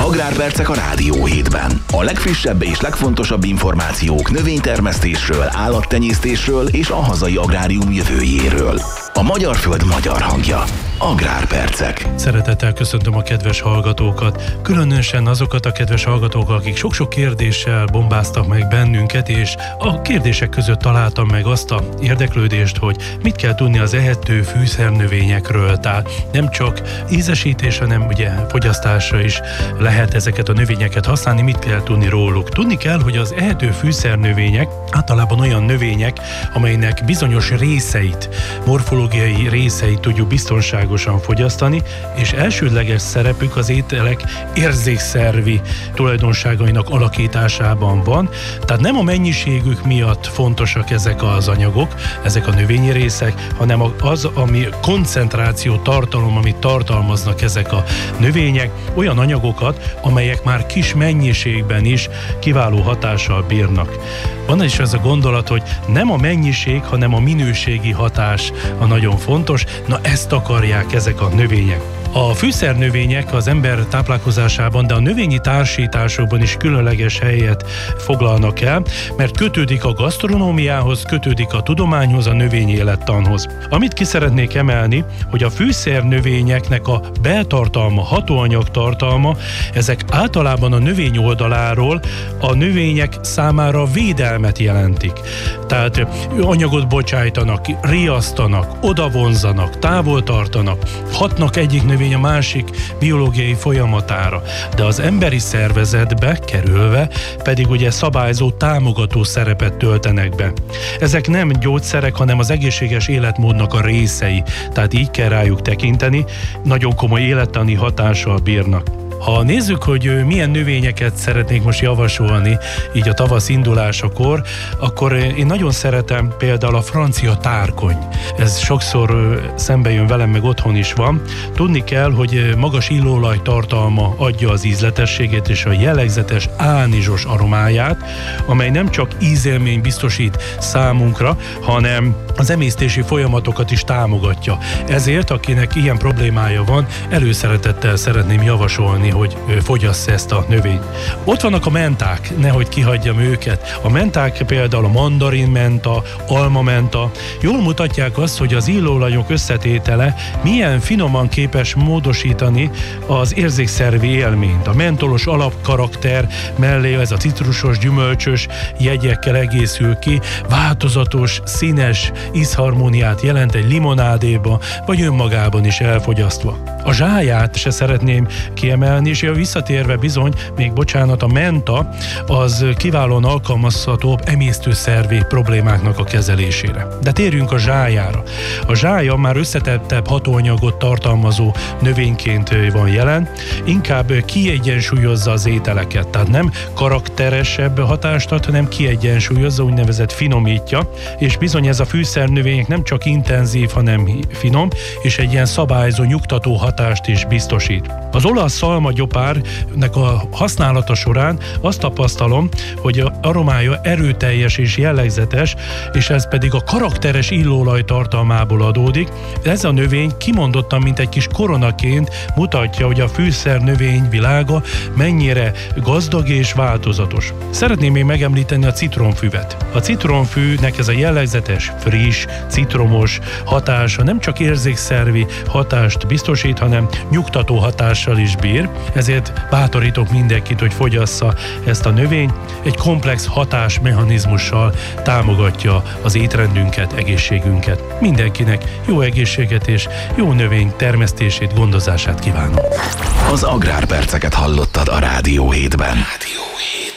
Agrárpercek a Rádió Hétben. A legfrissebb és legfontosabb információk növénytermesztésről, állattenyésztésről és a hazai agrárium jövőjéről. A magyar föld magyar hangja. Agrárpercek. Szeretettel köszöntöm a kedves hallgatókat, különösen azokat a kedves hallgatókat, akik sok-sok kérdéssel bombáztak meg bennünket, és a kérdések között találtam meg azt a érdeklődést, hogy mit kell tudni az ehető fűszernövényekről. Tehát nem csak ízesítés, hanem ugye fogyasztásra is lehet ezeket a növényeket használni, mit kell tudni róluk. Tudni kell, hogy az ehető fűszernövények általában olyan növények, amelynek bizonyos részeit, morfológiai részeit tudjuk biztonságosan fogyasztani, és elsődleges szerepük az ételek érzékszervi tulajdonságainak alakításában van. Tehát nem a mennyiségük miatt fontosak ezek az anyagok, ezek a növényi részek, hanem az, ami koncentráció, tartalom, amit tartalmaznak ezek a növények, olyan anyagokat, amelyek már kis mennyiségben is kiváló hatással bírnak. Van is ez a gondolat, hogy nem a mennyiség, hanem a minőségi hatás a nagyon fontos. Na ezt akarják ezek a növények. A fűszernövények az ember táplálkozásában, de a növényi társításokban is különleges helyet foglalnak el, mert kötődik a gasztronómiához, kötődik a tudományhoz, a növényélettanhoz. Amit ki szeretnék emelni, hogy a fűszernövényeknek a beltartalma, hatóanyag tartalma, ezek általában a növény oldaláról a növények számára védelmet jelentik. Tehát anyagot bocsájtanak, riasztanak, odavonzanak, távol tartanak, hatnak egyik növény a másik biológiai folyamatára, de az emberi szervezetbe kerülve pedig ugye szabályzó, támogató szerepet töltenek be. Ezek nem gyógyszerek, hanem az egészséges életmódnak a részei, tehát így kell rájuk tekinteni, nagyon komoly élettani hatással bírnak. Ha nézzük, hogy milyen növényeket szeretnék most javasolni így a tavasz indulásakor, akkor én nagyon szeretem például a francia tárkony. Ez sokszor szembe jön velem, meg otthon is van. Tudni kell, hogy magas illóolaj tartalma adja az ízletességét és a jellegzetes ánizsos aromáját, amely nem csak ízélmény biztosít számunkra, hanem az emésztési folyamatokat is támogatja. Ezért, akinek ilyen problémája van, előszeretettel szeretném javasolni, hogy fogyassza ezt a növényt. Ott vannak a menták, nehogy kihagyjam őket. A menták például a mandarinmenta, almamenta jól mutatják azt, hogy az illóolajok összetétele milyen finoman képes módosítani az érzékszervi élményt. A mentolos alapkarakter mellé ez a citrusos, gyümölcsös jegyekkel egészül ki, változatos, színes ízharmóniát jelent egy limonádéba, vagy önmagában is elfogyasztva. A zsáját se szeretném kiemelni, és visszatérve bizony, még bocsánat, a menta az kiválóan alkalmazható emésztőszervi problémáknak a kezelésére. De térjünk a zsájára. A zsája már összetettebb hatóanyagot tartalmazó növényként van jelen, inkább kiegyensúlyozza az ételeket, tehát nem karakteresebb hatást ad, hanem kiegyensúlyozza, úgynevezett finomítja, és bizony ez a fűszernövények nem csak intenzív, hanem finom, és egy ilyen szabályzó, nyugtató hatást is biztosít. Az olasz szalmagyopárnak a használata során azt tapasztalom, hogy a aromája erőteljes és jellegzetes, és ez pedig a karakteres illóolaj tartalmából adódik. Ez a növény kimondottan, mint egy kis koronaként mutatja, hogy a fűszernövény világa mennyire gazdag és változatos. Szeretném még megemlíteni a citromfüvet. A citromfűnek ez a jellegzetes, friss, citromos hatása nem csak érzékszervi hatást biztosít, hanem nyugtató hatással is bír, ezért bátorítok mindenkit, hogy fogyassza ezt a növényt. Egy komplex hatásmechanizmussal támogatja az étrendünket, egészségünket. Mindenkinek jó egészséget és jó növény termesztését, gondozását kívánom. Az Agrárperceket hallottad a Rádió Hétben.